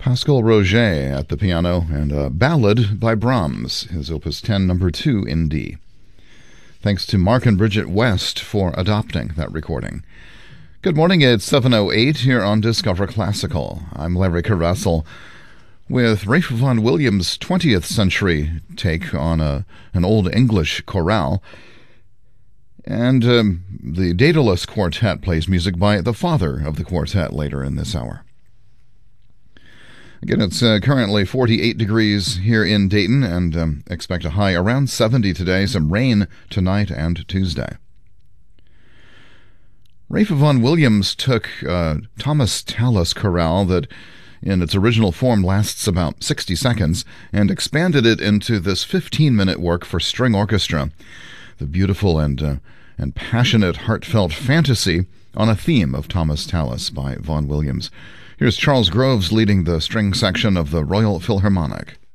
Pascal Roger at the piano, and a ballad by Brahms, his Opus 10, number 2 in D. Thanks to Mark and Bridget West for adopting that recording. Good morning, it's 7:08 here on Discover Classical. I'm Larry Caressel with Ralph Vaughan Williams' 20th century take on an Old English chorale. And the Daedalus Quartet plays music by the father of the quartet later in this hour. Again, it's currently 48 degrees here in Dayton, and expect a high around 70 today, some rain tonight and Tuesday. Ralph Vaughan Williams took Thomas Tallis chorale that in its original form lasts about 60 seconds and expanded it into this 15-minute work for string orchestra. The beautiful and passionate, heartfelt fantasy on a theme of Thomas Tallis by Vaughan Williams. Here's Charles Groves leading the string section of the Royal Philharmonic.